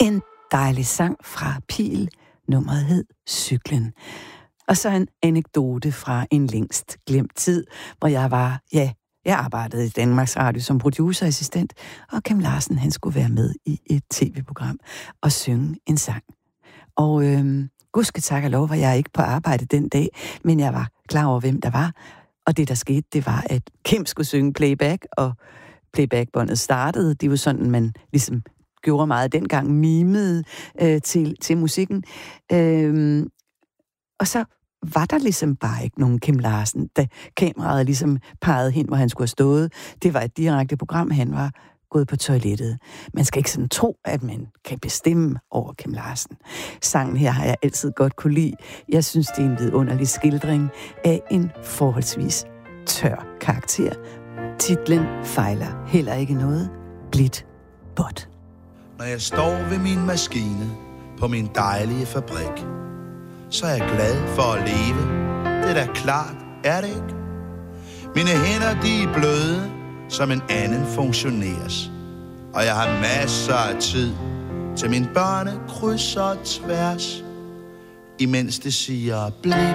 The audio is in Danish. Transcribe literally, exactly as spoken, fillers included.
En dejlig sang fra Pihl. Nummeret hed Cyklen. Og så en anekdote fra en længst glemt tid, hvor jeg var, ja, jeg arbejdede i Danmarks Radio som producerassistent, og Kim Larsen, han skulle være med i et tv-program og synge en sang. Og øhm, gudske tak og lov var jeg ikke på arbejde den dag, men jeg var klar over, hvem der var. Og det, der skete, det var, at Kim skulle synge playback, og playbackbåndet startede. Det var sådan, man ligesom gjorde meget dengang, mimede øh, til, til musikken. Øhm, og så var der ligesom bare ikke nogen Kim Larsen, da kameraet ligesom pegede hen, hvor han skulle have stået. Det var et direkte program, han var gået på toilettet. Man skal ikke sådan tro, at man kan bestemme over Kim Larsen. Sangen her har jeg altid godt kunne lide. Jeg synes, det er en vidunderlig skildring af en forholdsvis tør karakter. Titlen fejler heller ikke noget. Blidt bot. Når jeg står ved min maskine på min dejlige fabrik, så er jeg glad for at leve. Det er da klart, er det ikke? Mine hænder, de er bløde, som en anden funktionærs. Og jeg har masser af tid til mine børne kryds og tværs, imens det siger bliv